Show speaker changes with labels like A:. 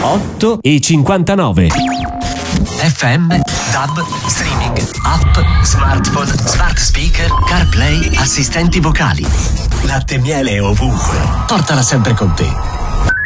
A: 8,59.
B: FM, DAB, streaming, app, smartphone, smart speaker, CarPlay, assistenti vocali. Latte e miele ovunque. Portala sempre con te.